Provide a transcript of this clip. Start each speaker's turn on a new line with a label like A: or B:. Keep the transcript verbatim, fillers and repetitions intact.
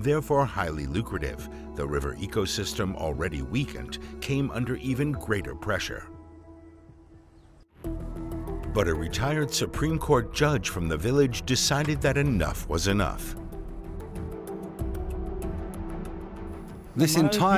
A: therefore highly lucrative. The river ecosystem, already weakened, came under even greater pressure. But a retired Supreme Court judge from the village decided that enough was enough.
B: This entire